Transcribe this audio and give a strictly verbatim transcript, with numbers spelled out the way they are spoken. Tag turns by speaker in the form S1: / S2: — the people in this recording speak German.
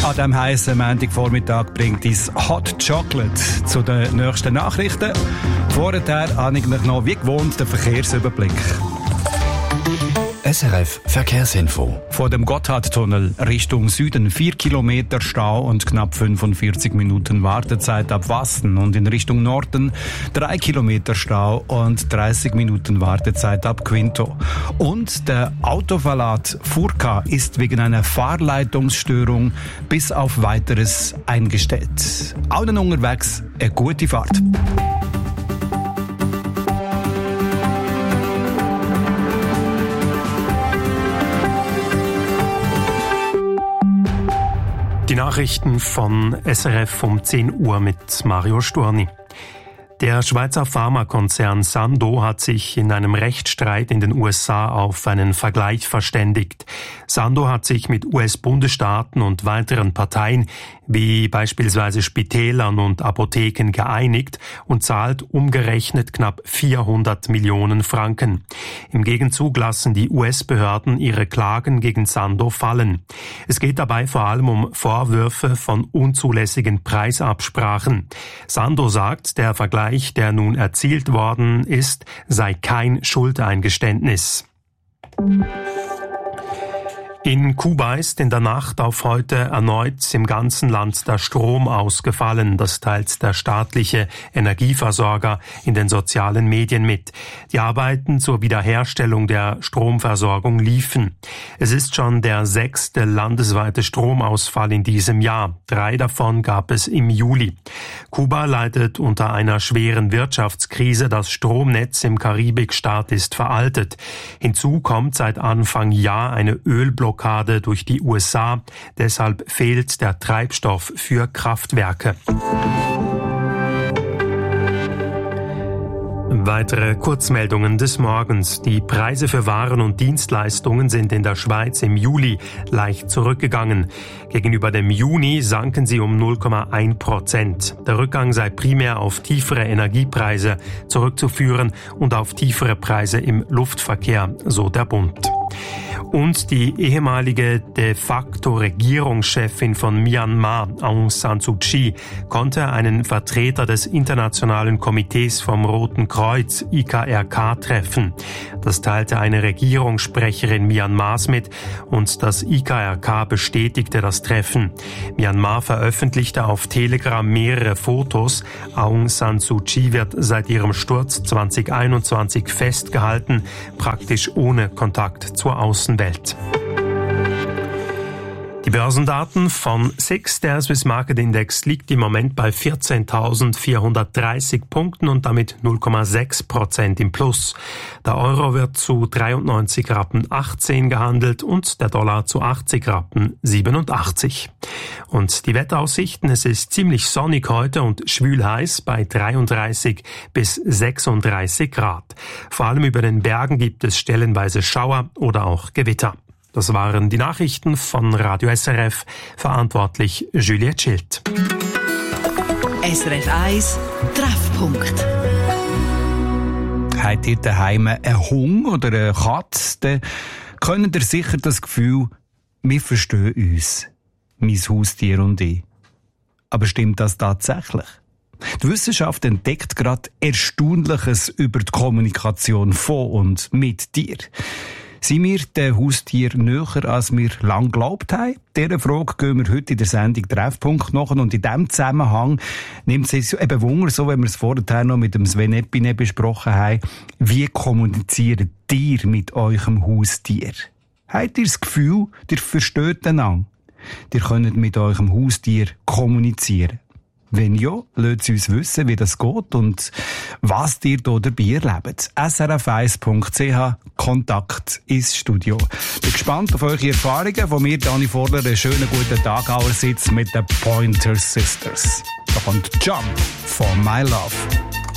S1: An diesem heißen Montagvormittag bringt uns Hot Chocolate zu den nächsten Nachrichten. Vorher habe ich noch wie gewohnt den Verkehrsüberblick.
S2: S R F Verkehrsinfo.
S1: Vor dem Gotthardtunnel Richtung Süden vier Kilometer Stau und knapp fünfundvierzig Minuten Wartezeit ab Wasten. Und in Richtung Norden drei Kilometer Stau und dreißig Minuten Wartezeit ab Quinto. Und der Autoverlad Furka ist wegen einer Fahrleitungsstörung bis auf Weiteres eingestellt. Allen unterwegs eine gute Fahrt.
S3: Die Nachrichten von S R F um zehn Uhr mit Mario Sturni. Der Schweizer Pharmakonzern Sandoz hat sich in einem Rechtsstreit in den U S A auf einen Vergleich verständigt. Sandoz hat sich mit U S-Bundesstaaten und weiteren Parteien wie beispielsweise Spitälern und Apotheken geeinigt und zahlt umgerechnet knapp vierhundert Millionen Franken. Im Gegenzug lassen die U S-Behörden ihre Klagen gegen Sandoz fallen. Es geht dabei vor allem um Vorwürfe von unzulässigen Preisabsprachen. Sandoz sagt, der Vergleich, der nun erzielt worden ist, sei kein Schuldeingeständnis. In Kuba ist in der Nacht auf heute erneut im ganzen Land der Strom ausgefallen. Das teilt der staatliche Energieversorger in den sozialen Medien mit. Die Arbeiten zur Wiederherstellung der Stromversorgung liefen. Es ist schon der sechste landesweite Stromausfall in diesem Jahr. Drei davon gab es im Juli. Kuba leidet unter einer schweren Wirtschaftskrise. Das Stromnetz im Karibikstaat ist veraltet. Hinzu kommt seit Anfang Jahr eine Ölblockade durch die U S A. Deshalb fehlt der Treibstoff für Kraftwerke. Weitere Kurzmeldungen des Morgens. Die Preise für Waren und Dienstleistungen sind in der Schweiz im Juli leicht zurückgegangen. Gegenüber dem Juni sanken sie um null Komma eins Prozent. Der Rückgang sei primär auf tiefere Energiepreise zurückzuführen und auf tiefere Preise im Luftverkehr, so der Bund. Und die ehemalige de facto Regierungschefin von Myanmar, Aung San Suu Kyi, konnte einen Vertreter des Internationalen Komitees vom Roten Kreuz, I K R K, treffen. Das teilte eine Regierungssprecherin Myanmars mit und das I K R K bestätigte das Treffen. Myanmar veröffentlichte auf Telegram mehrere Fotos. Aung San Suu Kyi wird seit ihrem Sturz zwanzig einundzwanzig festgehalten, praktisch ohne Kontakt zur Außenwelt. Die Börsendaten von S I X, der Swiss Market Index, liegt im Moment bei vierzehntausendvierhundertdreißig Punkten und damit null Komma sechs Prozent im Plus. Der Euro wird zu dreiundneunzig Rappen achtzehn gehandelt und der Dollar zu achtzig Rappen siebenundachtzig. Und die Wetteraussichten: Es ist ziemlich sonnig heute und schwül heiß bei dreiunddreißig bis sechsunddreißig Grad. Vor allem über den Bergen gibt es stellenweise Schauer oder auch Gewitter. Das waren die Nachrichten von Radio S R F, verantwortlich Juliette Schild.
S4: S R F eins Treffpunkt.
S1: Habt ihr daheim einen Hund oder eine Katze, dann könnt ihr sicher das Gefühl, wir verstehen uns, mein Haustier und ich. Aber stimmt das tatsächlich? Die Wissenschaft entdeckt gerade Erstaunliches über die Kommunikation von und mit dir. Sind wir den Haustier näher, als wir lange geglaubt haben? Dieser Frage gehen wir heute in der Sendung Treffpunkt nach. Und in diesem Zusammenhang nimmt es eben Wunder, so wie wir es vorher noch mit dem Sven Epine besprochen haben, wie kommuniziert ihr mit eurem Haustier? Habt ihr das Gefühl, ihr versteht einander? Ihr könnt mit eurem Haustier kommunizieren. Wenn ja, lasst uns wissen, wie das geht und was ihr hier dabei erlebt. S R F eins Punkt C H, Kontakt ins Studio. Bin gespannt auf eure Erfahrungen. Von mir, Dani Vorler, einen schönen guten Tag allerseits mit den Pointer Sisters. Da kommt Jump for My Love.